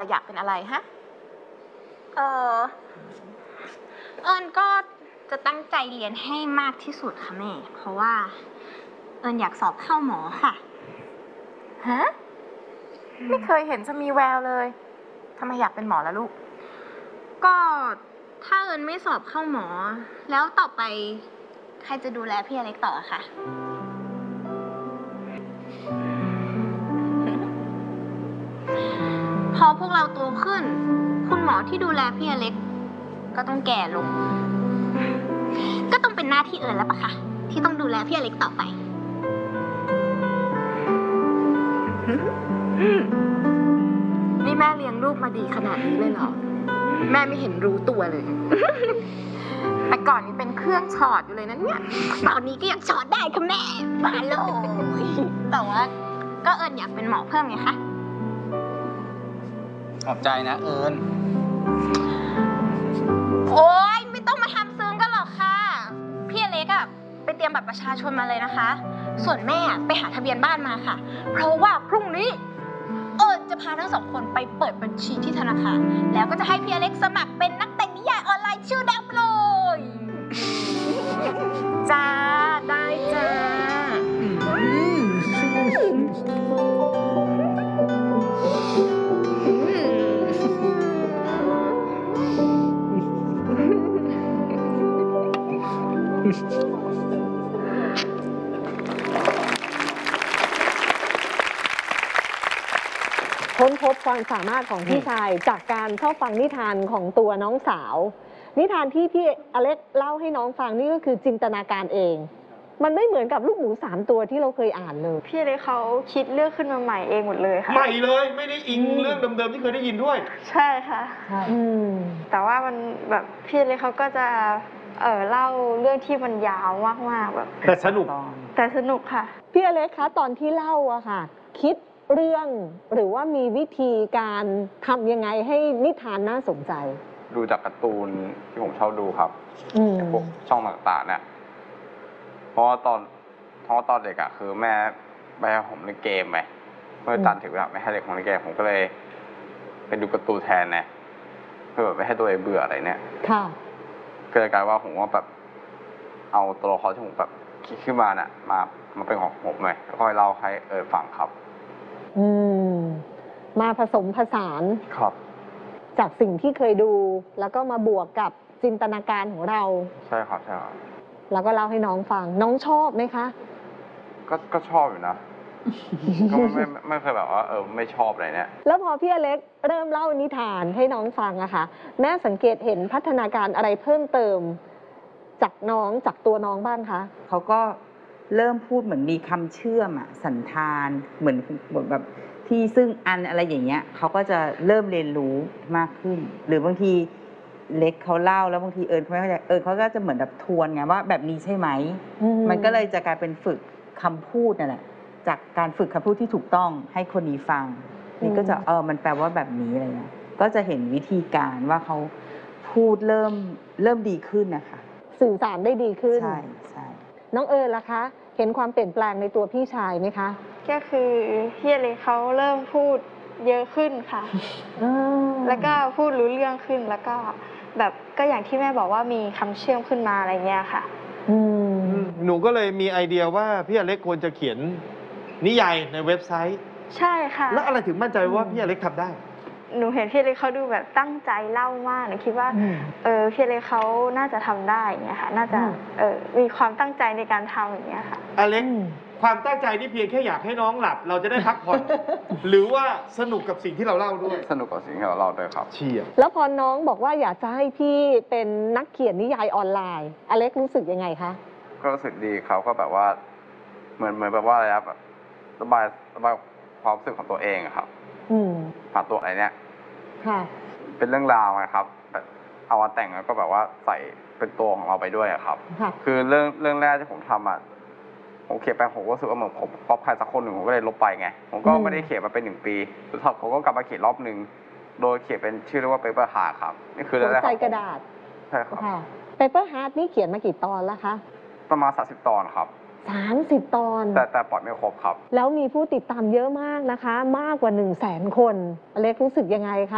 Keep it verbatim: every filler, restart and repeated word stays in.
อยากเป็นอะไรฮะเออเอิญก็จะตั้งใจเรียนให้มากที่สุดค่ะแม่เพราะว่าเอิญอยากสอบเข้าหมอค่ะฮะไม่เคยเห็นจะมีแววเลยทำไมอยากเป็นหมอล่ะลูกก็ถ้าเอิญไม่สอบเข้าหมอแล้วต่อไปใครจะดูแลพี่อเล็กต่อคะพอพวกเราโตขึ้นคุณหมอที่ดูแลพี่อเล็กก็ต้องแก่ลงก็ต้องเป็นหน้าที่เอิญแล้วปะคะที่ต้องดูแลพี่อเล็กต่อไปนี่แม่เลี้ยงลูกมาดีขนาดนี้เลยเหรอแม่ไม่เห็นรู้ตัวเลยแต่ก่อนนี้เป็นเครื่องช็อตอยู่เลยนะเนี่ยตอนนี้ก็อยากช็อตได้ค่ะแม่มาเลยแต่ว่าก็เอิญอยากเป็นหมอเพิ่มไงคะขอบใจนะเอิญโอ๊ยไม่ต้องมาทำซึ้งกันหรอกค่ะพี่อเล็กอะไปเตรียมบัตรประชาชนมาเลยนะคะส่วนแม่ไปหาทะเบียนบ้านมาค่ะเพราะว่าพรุ่งนี้เอิญจะพาทั้งสองคนไปเปิดบัญชีที่ธนาคารแล้วก็จะให้พี่อเล็กสมัครเป็นนักแต่งนิยายออนไลน์ชื่อดังเลยจ้าได้จ้าค้นพบความสามารถของพี่ชายจากการเข้าฟังนิทานของตัวน้องสาวนิทานที่พี่อเล็กเล่าให้น้องฟังนี่ก็คือจินตนาการเองมันไม่เหมือนกับลูกหมูสามตัวที่เราเคยอ่านเลยพี่อเล็กเขาคิดเรื่องขึ้นมาใหม่เองหมดเลยค่ะใหม่เลยไม่ได้อิงเรื่องเดิมๆที่เคยได้ยินด้วยใช่ค่ะอืมแต่ว่ามันแบบพี่อเล็กเขาก็จะเออเล่าเรื่องที่มันยาวมากๆแบบแต่สนุกแต่สนุกค่ะพี่อเล็กคะตอนที่เล่าอะค่ะคิดเรื่องหรือว่ามีวิธีการทำยังไงให้นิทานน่าสนใจดูจากการ์ตูนที่ผมชอบดูครับพวกช่องต่างๆเนี่ยเพราะว่าตอนเพราะว่าตอนเด็กอะคือแม่ไม่ให้ผมเล่นเกมไปเมื่อจันถึงแบบไม่ให้เด็กของเล่นเกมผมก็เลยไปดูการ์ตูนแทนนะเพื่อแบบไม่ให้ตัวเองเบื่ออะไรเนี่ยค่ะก็เลยกลายว่าผมว่าแบบเอาตัวละครที่ผมแบบคิดขึ้นมาน่ะมามาเป็นของผมเลยค่อยเล่าให้เออฟังครับอืมมาผสมผสานครับจากสิ่งที่เคยดูแล้วก็มาบวกกับจินตนาการของเราใช่ครับใช่ครับแล้วก็เล่าให้น้องฟังน้องชอบไหมคะก็ก็ชอบอยู่นะก็ไม่ไม่เคยแบบว่าเออไม่ชอบอะไรเนี่ยแล้วพอพี่อเล็กเริ่มเล่านิทานให้น้องฟังอะค่ะแม่สังเกตเห็นพัฒนาการอะไรเพิ่มเติมจากน้องจากตัวน้องบ้างคะเขาก็เริ่มพูดเหมือนมีคำเชื่อมอะสันธานเหมือนแบบที่ซึ่งอันอะไรอย่างเงี้ยเขาก็จะเริ่มเรียนรู้มากขึ้นหรือบางทีเล็กเขาเล่าแล้วบางทีเอิญเขาไม่เข้าใจเอิญเขาก็จะเหมือนแบบทวนไงว่าแบบนี้ใช่ไหมมันก็เลยจะกลายเป็นฝึกคำพูดนั่นแหละจากการฝึกคำพูดที่ถูกต้องให้คนนี้ฟังนี่ก็จะเออมันแปลว่าแบบนี้อะไรเงี้ยก็จะเห็นวิธีการว่าเขาพูดเริ่มเริ่มดีขึ้นนะคะสื่อสารได้ดีขึ้นใช่ใช่น้องเอิญล่ะคะเห็นความเปลี่ยนแปลงในตัวพี่ชายไหมคะก็คือพี่อเล็กเขาเริ่มพูดเยอะขึ้นค่ะแล้วก็พูดรู้เรื่องขึ้นแล้วก็แบบก็อย่างที่แม่บอกว่ามีคำเชื่อมขึ้นมาอะไรเงี้ยค่ะหนูก็เลยมีไอเดียว่าพี่อเล็กควรจะเขียนนิยายในเว็บไซต์ใช่ค่ะแล้วอะไรถึงมั่นใจว่าพี่อเล็กทำได้หนูเห็นพี่อเล็กเขาดูแบบตั้งใจเล่ามากหนูคิดว่าเออพี่อเล็กเขาน่าจะทำได้อย่างเงี้ยค่ะน่าจะเออมีความตั้งใจในการทำอย่างเงี้ยค่ะอเล็กความตั้งใจนี่เพียงแค่อยากให้น้องหลับเราจะได้พักผ่อนหรือว่าสนุกกับสิ่งที่เราเล่าด้วยสนุกกับสิ่งที่เราเล่าด้วยครับเชี่ยแล้วพอน้องบอกว่าอยากจะให้พี่เป็นนักเขียนนิยายออนไลน์อเล็กรู้สึกยังไงคะก็รู้สึกดีเขาก็แบบว่าเหมือนเหมือนแบบว่าอะไรครับระบายระบายความรู้สึกของตัวเองครับผ่านตัวอะไรเนี่ยค่ะเป็นเรื่องราวไงครับแบบเอามาแต่งแล้วก็แบบว่าใส่เป็นตัวของเราไปด้วยครับคือเรื่องเรื่องแรกที่ผมทำอ่ะผมเขียนไปผมก็รู้สึกว่าเหมือนผมป๊อปใครสักคนหนึ่งผมก็เลยลบไปไงผมก็ไม่ได้เขียนมาเป็นหนึ่งปีสุดท้ายผมก็กลับมาเขียนรอบหนึ่งโดยเขียนเป็นชื่อเรียกว่า Paper Heart ครับนี่คือเรื่องแรกใจกระดาษใช่ครับ Paper Heart นี่เขียนมากี่ตอนแล้วคะประมาณสามสิบตอนครับสามสิบตอนแต่แต่ปล่อยไม่ครบครับแล้วมีผู้ติดตามเยอะมากนะคะมากกว่าหนึ่งแสนคนอเล็กรู้สึกยังไงคะ